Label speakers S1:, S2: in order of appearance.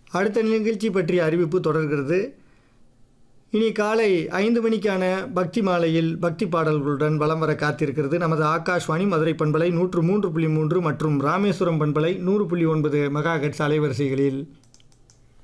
S1: அடுத்த நிகழ்ச்சி பற்றிய அறிவிப்பு தொடர்கிறது. இனி காலை 5 மணிக்கான பக்தி மாலையில் பக்தி பாடல்களுடன் வலம் வர காத்திருக்கிறது நமது ஆகாஷ்வாணி மதுரை பண்பலை 103.3 மற்றும் ராமேஸ்வரம் பண்பலை 100.9 மெகாஹெர்ட்ஸ் அலைவரிசைகளில்.